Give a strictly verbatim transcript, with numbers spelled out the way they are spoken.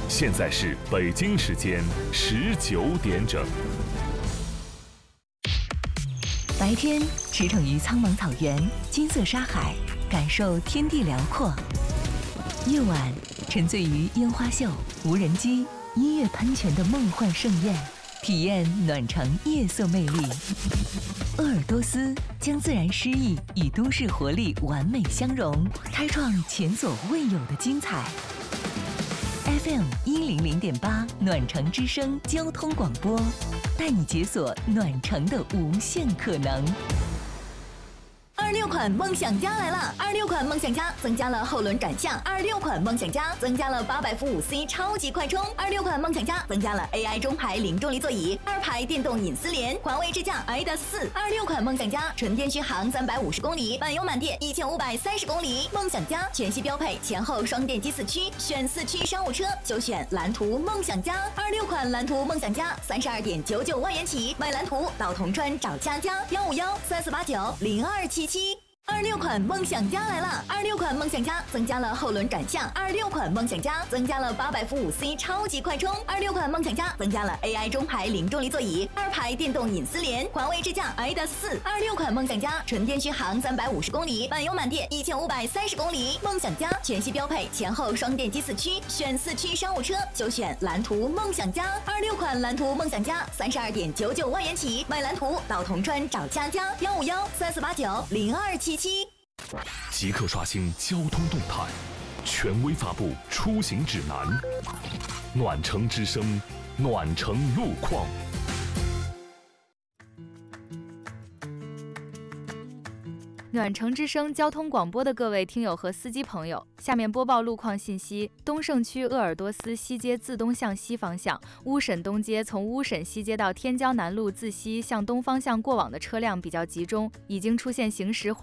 现在是北京时间十九点整。 白天驰骋于苍茫草原、金色沙海，感受天地辽阔；夜晚沉醉于烟花秀、无人机、音乐喷泉的梦幻盛宴，体验暖城夜色魅力。鄂尔多斯将自然诗意与都市活力完美相融，开创前所未有的精彩。F M 一零零点八暖城之声交通广播，带你解锁暖城的无限可能。 二六款梦想家来了！二六款梦想家增加了后轮转向，二六款梦想家增加了八百伏五 C 超级快充，二六款梦想家增加了 A I 中排零重力座椅，二排电动隐私联，环卫支架 I D A 四。二六款梦想家纯电续航三百五十公里，满油满电一千五百三十公里。梦想家全系标配前后双电机四驱，选四驱商务车就选蓝图梦想家。二六款蓝图梦想家三十二点九九万元起，买蓝图到铜川找佳佳，幺五幺三四八九零二七七。二六款梦想家来了！二六款梦想家增加了后轮转向，二六款梦想家增加了八百伏五 C 超级快充，二六款梦想家增加了 A I 中排零重力座椅，二排电动隐私联，环卫支架 I D A 四。二六款梦想家纯电续航三百五十公里，满油满电一千五百三十公里。梦想家全系标配前后双电机四驱，选四驱商务车就选蓝图梦想家。二六款蓝图梦想家三十二点九九万元起，买蓝图到铜川找佳佳，幺五幺三四八九零二七七。 即刻刷新交通动态，权威发布出行指南。暖城之声，暖城路况。 暖城之声交通广播的各位听友和司机朋友，下面播报路况信息。东胜区鄂尔多斯西街自东向西方向，乌沈东街从乌沈西街到天骄南路自西向东方向过往的车辆比较集中，已经出现行驶